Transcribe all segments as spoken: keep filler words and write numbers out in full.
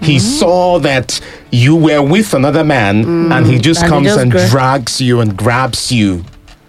He saw that you were with another man, mm. and he just and comes he just and gra- drags you and grabs you.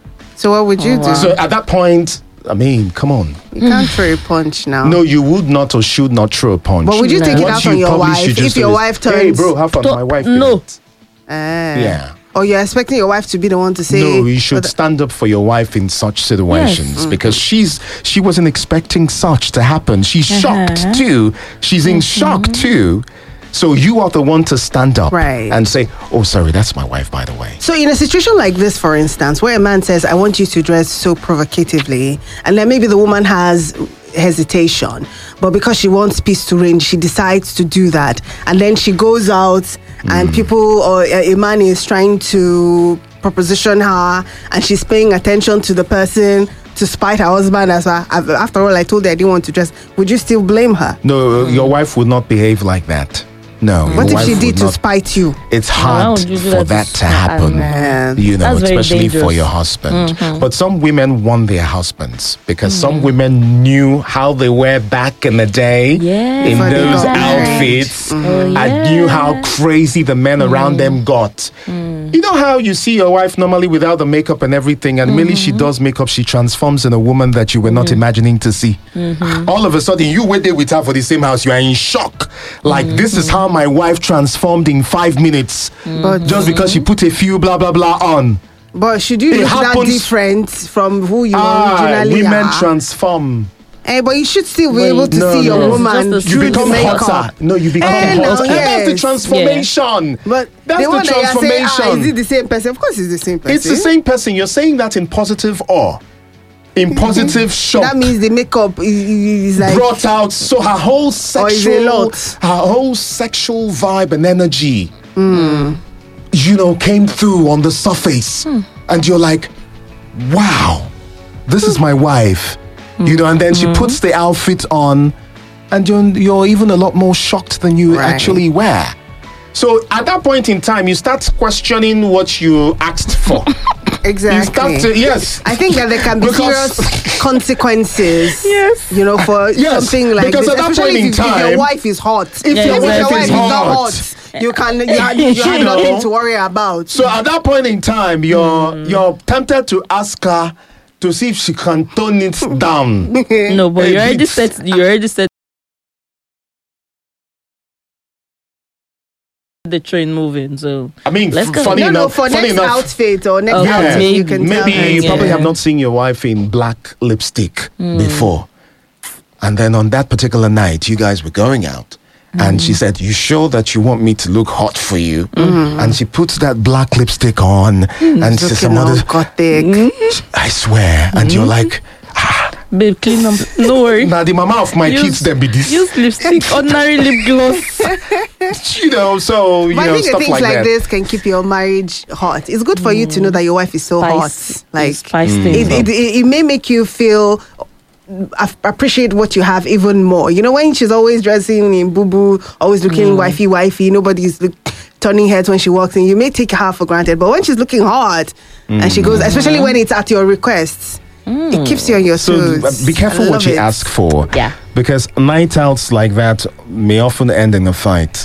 So what would you Oh, do? wow. So at that point, I mean, come on. You can't throw a punch now. No, you would not or should not throw a punch. But would you take it What out you on your probably wife should just if your do is, wife turns? Hey, bro, have fun. To- My wife. no. did it." Ah. Yeah. Or you're expecting your wife to be the one to say. No, you should but- stand up for your wife in such situations Yes. because she's she wasn't expecting such to happen. She's shocked Uh-huh. too. She's in shock too. So you are the one to stand up Right. and say, "Oh, sorry, that's my wife, by the way." So in a situation like this, for instance, where a man says, I want you to dress so provocatively, and then maybe the woman has hesitation, but because she wants peace to reign, she decides to do that. And then she goes out and people or a, a man is trying to proposition her and she's paying attention to the person to spite her husband as well. After all, I told her I didn't want to dress. Would you still blame her? No, your wife would not behave like that. No. What your if she wife did would to not- spite you? It's Why hard would you do for that that to to happen, Man. you know, That's very especially for dangerous. your husband. But some women want their husbands because some women knew how they were back in the day Yeah. in Before they those got married. outfits. Oh, I knew how yeah. crazy the men around them got. You know how you see your wife normally without the makeup and everything, and immediately she does makeup, she transforms in a woman that you were not imagining to see. All of a sudden, you wait there with her for the same house, you are in shock. Like, this is how my wife transformed in five minutes But just because she put a few blah blah blah on. but should you It look that happens- different from who you Ah, originally women are? transform. Eh, but you should still be But able to no, see no. your It's woman just a- You through the become makeup. hotter. No, you become Eh, no, hotter. And that's the yes. transformation. But that's the the one that you're saying, transformation. ah, is it the same person? Of course, it's the same person. It's the same person. You're saying that in positive awe, in positive shock. That means the makeup is, is like Brought out so her whole Or is a sexual, lot. her whole sexual vibe and energy, you know, came through on the surface, and you're like, wow, this is my wife, you know. And then she puts the outfit on, and you're you're even a lot more shocked than you Right. actually were. So at that point in time, you start questioning what you asked for. exactly. You start to, yes. I think that there can be Because- serious consequences. Yes. You know, for Yes, something like because this, at that especially point in if, if time- your wife is hot. If Yeah, your If wife your wife is is not hot, hot, you can you have, you You have know. nothing to worry about. so at that point in time, you're you're tempted to ask her to see if she can tone it down. No, but Hey, you already Beats. said you already said the train moving. So I mean, Let's f- go. funny no, no, enough, for funny next enough, outfit or next Okay, outfit, maybe- you can tell maybe her. you probably Yeah. have not seen your wife in black lipstick before, and then on that particular night, you guys were going out. And she said, "You sure that you want me to look hot for you?" And she puts that black lipstick on, and she says, Looking "Some all other, gothic. I swear." And you're like, babe, clean up. No worry. "Now the mama of my kids, then be this." Use lipstick, ordinary lip gloss. You know, so you But I know think stuff things like, like, that. this can keep your marriage hot. It's good for you to know that your wife is so Spice, hot. Like spice Mm. things it, up. it, it, it may make you feel ap- appreciate what you have even more. You know, when she's always dressing in boo boo, always looking wifey wifey, nobody's look, turning heads when she walks in. You may take her for granted, but when she's looking hot and she goes, especially when it's at your requests, it keeps you on your So toes. uh, be careful I what love you it. ask for. Yeah. Because night outs like that may often end in a fight.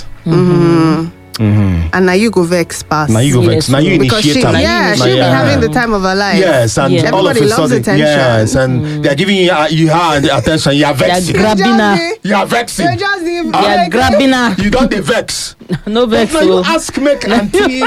And now you go vex past. Now you go vex. Yes. Now you because initiate she, am. yeah, Now she'll you- be having the time of her life. Yes, and Yeah. all of Everybody a loves sudden, attention. yes, and they're giving you uh, you her attention. You are They're vexing. grabbing her. You are vexing. You're just the, They are grabbing her. You don't dey vex. No vex. Now you oh. ask make auntie.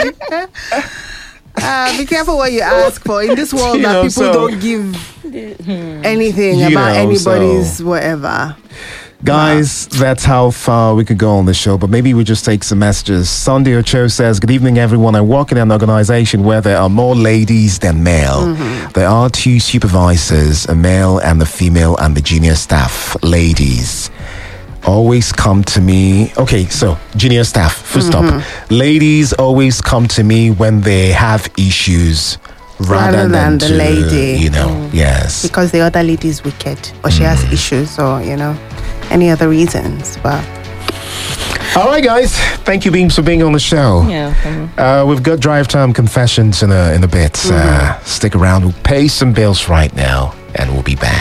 Uh, be careful what you ask for in this world You that know, people so- don't give anything You about know, anybody's so- whatever. Guys, that's how far we could go on the show, but maybe we just take some messages. Sunday Ocho says, "Good evening, everyone. I work in an organization where there are more ladies than male. There are two supervisors, a male and a female, and the junior staff, ladies. Always come to me." Okay, so junior staff, full stop. Ladies always come to me when they have issues rather, Rather than than, the to, lady. You know, yes. Because the other lady is wicked or she has issues or, you know, any other reasons. But All right, guys. Thank you, Beams, for being on the show. Yeah. um, Uh, we've got drive time confessions in a in a bit. Uh, stick around. We'll pay some bills right now, and we'll be back.